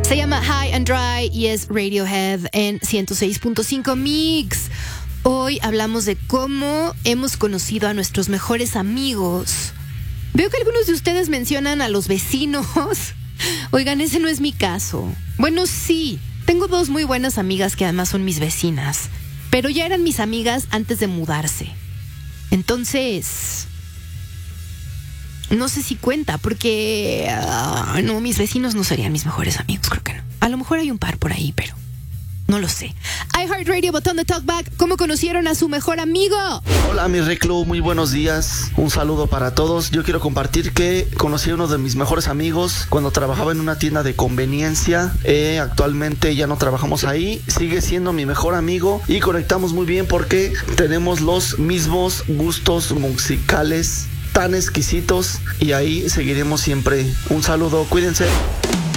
Se llama High and Dry y es Radiohead en 106.5 Mix. Hoy hablamos de cómo hemos conocido a nuestros mejores amigos. Veo que algunos de ustedes mencionan a los vecinos. Oigan, ese no es mi caso. Bueno, sí, tengo dos muy buenas amigas que además son mis vecinas, pero ya eran mis amigas antes de mudarse. Entonces, no sé si cuenta, porque no, mis vecinos no serían mis mejores amigos, creo que no. A lo mejor hay un par por ahí, pero no lo sé. iHeartRadio, botón de talkback. ¿Cómo conocieron a su mejor amigo? Hola, mi reclu, muy buenos días. Un saludo para todos. Yo quiero compartir que conocí a uno de mis mejores amigos cuando trabajaba en una tienda de conveniencia. Actualmente ya no trabajamos ahí. Sigue siendo mi mejor amigo y conectamos muy bien porque tenemos los mismos gustos musicales tan exquisitos y ahí seguiremos siempre. Un saludo, cuídense.